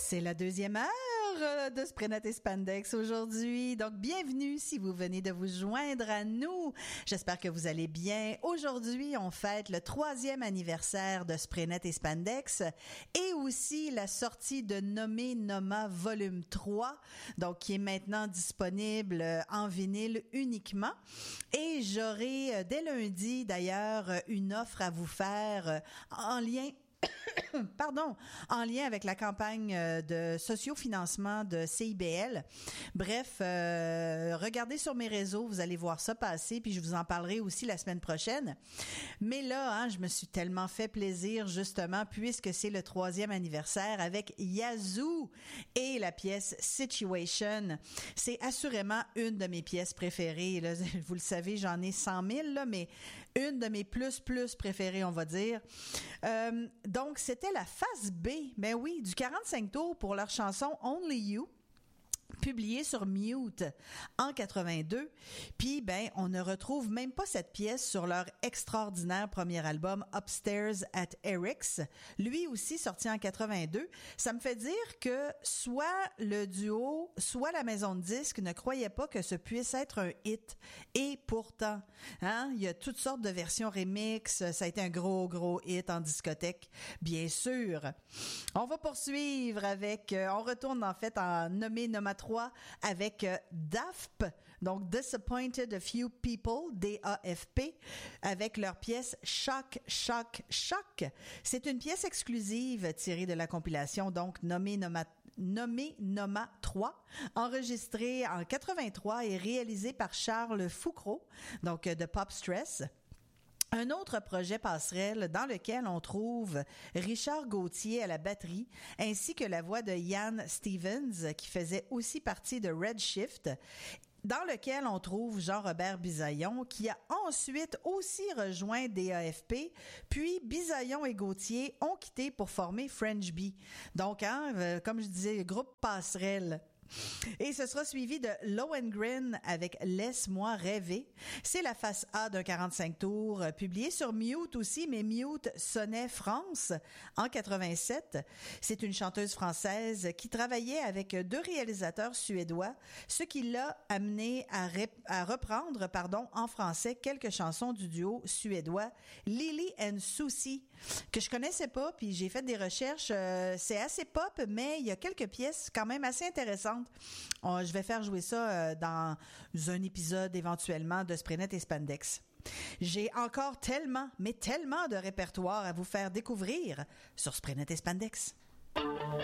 C'est la deuxième heure de Sprenet et Spandex aujourd'hui. Donc, bienvenue si vous venez de vous joindre à nous. J'espère que vous allez bien. Aujourd'hui, on fête le 3e anniversaire de Sprenet et Spandex et aussi la sortie de Nommé Noma volume 3, donc qui est maintenant disponible en vinyle uniquement. Et j'aurai dès lundi, d'ailleurs, une offre à vous faire en lien en lien avec la campagne de sociofinancement de CIBL. Bref, regardez sur mes réseaux, vous allez voir ça passer, puis je vous en parlerai aussi la semaine prochaine. Mais là, je me suis tellement fait plaisir, justement, puisque c'est le 3e anniversaire avec Yazoo et la pièce Situation. C'est assurément une de mes pièces préférées. Là, vous le savez, j'en ai 100 000, là, mais une de mes plus préférées, on va dire. Donc, c'était la face B, ben oui, du 45 tours pour leur chanson Only You, publiée sur Mute en 82. Puis, on ne retrouve même pas cette pièce sur leur extraordinaire premier album Upstairs at Eric's, lui aussi sorti en 82. Ça me fait dire que soit le duo, soit la maison de disques ne croyait pas que ce puisse être un hit. Et pourtant, il y a toutes sortes de versions remix. Ça a été un gros hit en discothèque, bien sûr. On va poursuivre avec, on retourne en fait en Nommé Noma 3 avec DAFP, donc Disappointed a Few People, DAFP, avec leur pièce Shock, Shock, Shock. C'est une pièce exclusive tirée de la compilation, donc Nommé Noma 3, enregistrée en 83 et réalisée par Charles Foucault, donc de Pop Stress. Un autre projet passerelle dans lequel on trouve Richard Gauthier à la batterie ainsi que la voix de Ian Stevens qui faisait aussi partie de Redshift, dans lequel on trouve Jean-Robert Bisaillon qui a ensuite aussi rejoint DAFP, puis Bisaillon et Gauthier ont quitté pour former French Bee. Donc, comme je disais, groupe passerelle. Et ce sera suivi de Lohengrin avec Laisse-moi rêver. C'est la face A d'un 45 tours, publié sur Mute aussi, mais Mute sonnait France en 87. C'est une chanteuse française qui travaillait avec 2 réalisateurs suédois, ce qui l'a amené à reprendre en français quelques chansons du duo suédois Lily and Susie, que je connaissais pas, puis j'ai fait des recherches. C'est assez pop, mais il y a quelques pièces quand même assez intéressantes. Je vais faire jouer ça dans un épisode éventuellement de Sprenet et Spandex. J'ai encore tellement de répertoire à vous faire découvrir sur Sprenet et Spandex.